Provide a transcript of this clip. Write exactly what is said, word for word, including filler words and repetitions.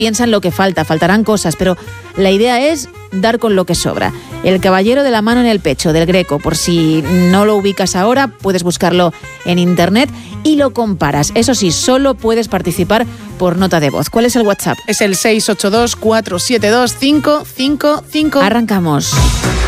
piensa en lo que falta, faltarán cosas, pero la idea es dar con lo que sobra. El caballero de la mano en el pecho, del Greco. Por si no lo ubicas ahora, puedes buscarlo en internet y lo comparas. Eso sí, solo puedes participar por nota de voz. ¿Cuál es el WhatsApp? Es el seis ocho dos, cuatro siete dos, cinco cinco cinco. Arrancamos.